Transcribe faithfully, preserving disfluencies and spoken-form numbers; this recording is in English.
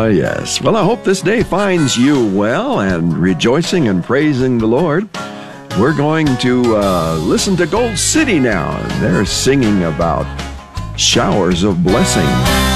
Ah, yes. Well, I hope this day finds you well and rejoicing and praising the Lord. We're going to uh, listen to Gold City now. They're singing about showers of blessing.